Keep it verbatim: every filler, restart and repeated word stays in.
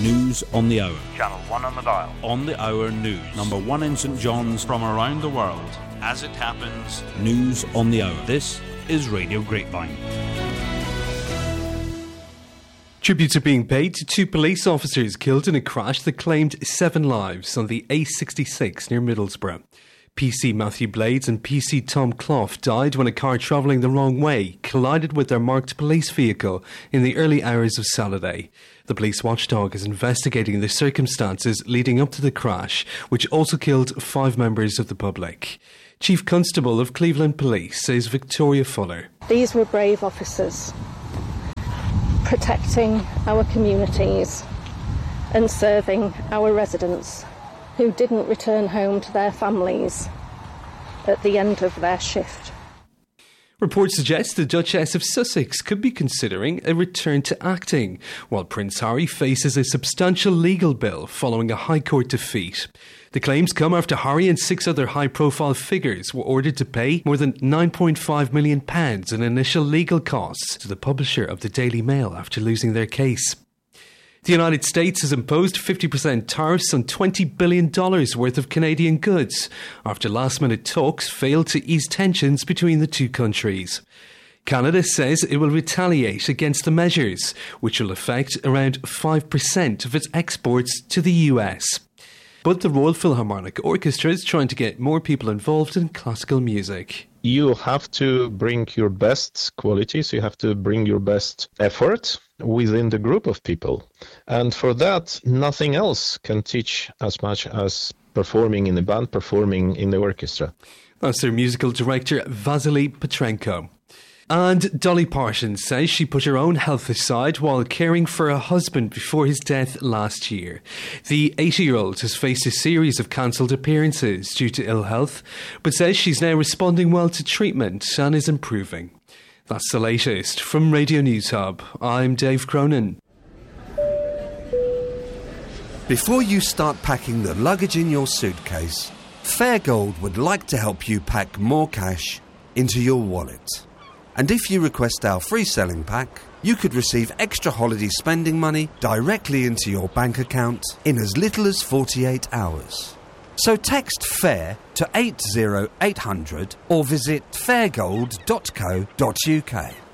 News on the hour. Channel one on the dial. On the hour news. Number one in St John's from around the world. As it happens, news on the hour. This is Radio Grapevine. Tributes are being paid to two police officers killed in a crash that claimed seven lives on the A sixty-six near Middlesbrough. P C Matthew Blades and P C Tom Clough died when a car travelling the wrong way collided with their marked police vehicle in the early hours of Saturday. The police watchdog is investigating the circumstances leading up to the crash, which also killed five members of the public. Chief Constable of Cleveland Police says Victoria Fuller. These were brave officers, protecting our communities and serving our residents who didn't return home to their families at the end of their shift. Reports suggest the Duchess of Sussex could be considering a return to acting, while Prince Harry faces a substantial legal bill following a High Court defeat. The claims come after Harry and six other high-profile figures were ordered to pay more than nine point five million pounds in initial legal costs to the publisher of the Daily Mail after losing their case. The United States has imposed fifty percent tariffs on twenty billion dollars worth of Canadian goods after last-minute talks failed to ease tensions between the two countries. Canada says it will retaliate against the measures, which will affect around five percent of its exports to the U S. But the Royal Philharmonic Orchestra is trying to get more people involved in classical music. You have to bring your best qualities, you have to bring your best effort within the group of people. And for that, nothing else can teach as much as performing in the band, performing in the orchestra. That's their musical director, Vasily Petrenko. And Dolly Parton says she put her own health aside while caring for her husband before his death last year. The eighty-year-old has faced a series of cancelled appearances due to ill health, but says she's now responding well to treatment and is improving. That's the latest from Radio News Hub. I'm Dave Cronin. Before you start packing the luggage in your suitcase, Fairgold would like to help you pack more cash into your wallet. And if you request our free selling pack, you could receive extra holiday spending money directly into your bank account in as little as forty-eight hours. So text FAIR to eight zero eight hundred or visit fairgold dot co dot uk.